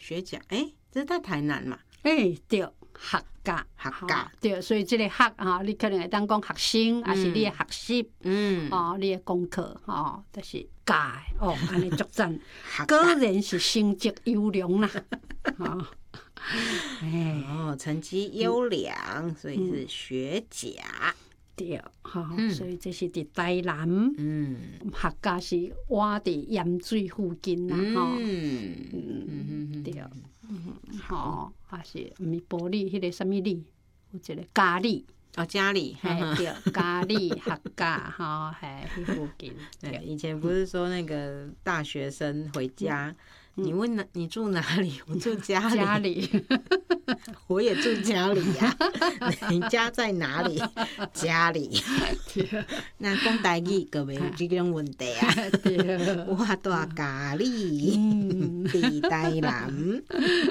学甲，这是在台南嘛？ 对，学甲， 学甲， 对，所以这个学你可能会当讲学生，还是你的学习，你的功课，就是甲的安尼足赞，果然是成绩优良啦， 成绩优良，所以是学甲。 对，所以这是伫台南，学甲是挖伫盐水附近啦，对，还是毋是玻璃迄个什么里，有一个嘉里。 家里， 对，嘉里学甲，迄附近。 对，以前不是说那个大学生回家，你问你住哪里？我住家里。 家里， 我也住家里呀。你家在哪里？家里。那讲台语就袂有这种问题啊。我住家里，伫台南。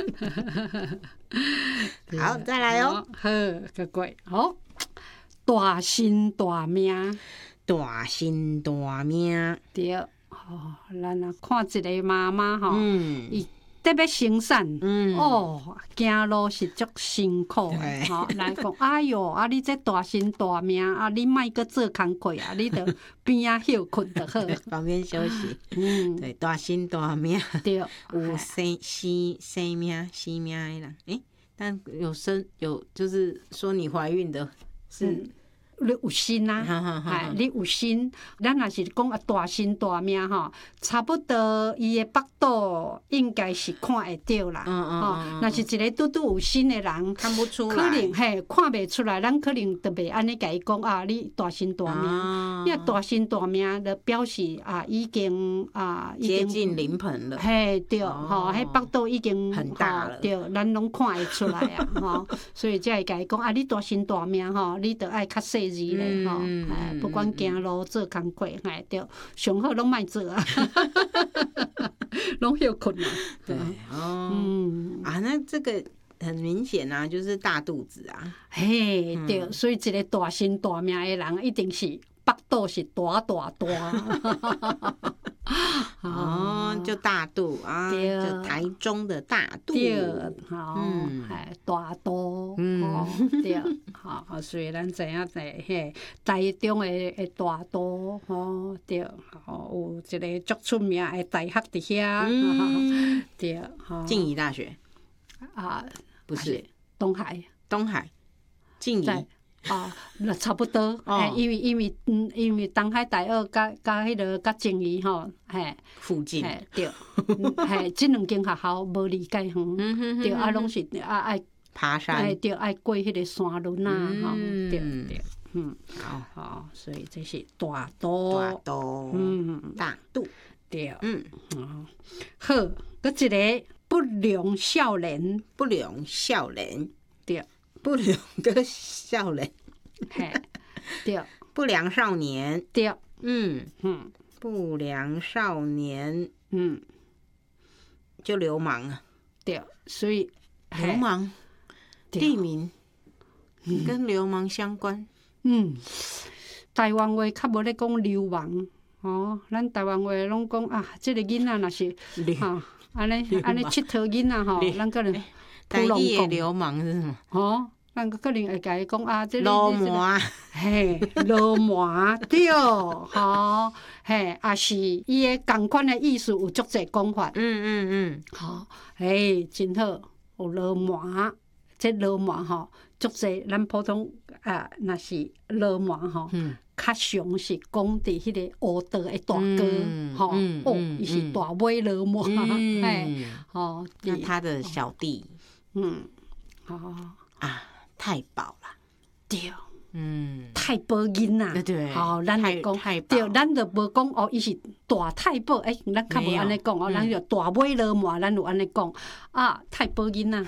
好，再来哦。 好，个过好。大身大命， 大身大命。 对，咱若看一个妈妈伊特别生产，行路是足辛苦的，来讲，哎哟，你这大身大命，你莫搁做工课啊，你着边仔休困就好， 旁边休息。对，大身大命， 对， 有生命的人，但有就是说你怀孕的是。 你有心啊，你有心，咱若是讲大身大命差不多伊的腹肚应该是看会到啦。若是一个拄有心的人， 看不出来， 可能看袂出来，咱可能就袂安尼甲伊讲你大身大命。因为大身大命就表示已经接近临盆了。 对，迄腹肚已经很大了， 对，咱拢看会出来啊。所以才会甲伊讲你大身大命你着爱较细致咧不管行路做工课，对，上好拢莫做啊，拢休困啊。 对，那这个很明显啊，就是大肚子啊。 对，所以一个大身大命的人，一定是腹肚是大。 就大肚就台中的大肚。 对，大肚，对，所以咱知影台中的大肚，对，有一个足出名的大学伫遐，对， 静宜大学不是东海， 静宜。 那差不多，因为东海大学甲迄个甲静宜附近， 对，这两间学校无离介远，对，拢是爱爬山， 对，爱过迄个山轮对，好，所以这是大肚， 大肚， 对，好，搁一个不良少年，对。 不良的少年， 对， 不良少年， 对， 不良少年，就流氓啊， 对，所以流氓地名跟流氓相关， 台湾话较无咧讲流氓，咱台湾话拢讲这个囡仔若是安尼佚佗囡仔咱可能。 台语的流氓是什么？ 咱可能会甲伊讲这流氓， 流氓对，也是伊的同款的意思有足侪讲法。真好，有流氓，这流氓足侪，咱普通若是流氓较常是讲伫迄个黑道的大哥，伊是大尾流氓， 那他的小弟。太保啦， 对，太保囡仔， 对， 咱来讲，对，咱就无讲伊是大太保，咱较无安尼讲咱就大尾流氓，咱有安尼讲太保囡仔，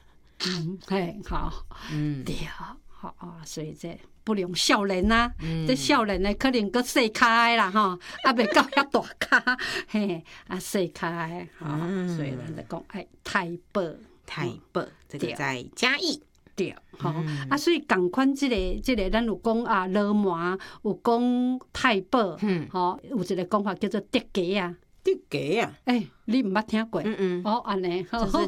对，所以这不良少年这少年的可能搁细卡的啦袂到遐大卡，细卡的，所以咱就讲太保，这个在嘉义。 对，所以共款这个，咱有讲流氓，有讲太保，有一个讲法叫做德家啊。 德家啊？ 你毋捌听过？安尼， 就是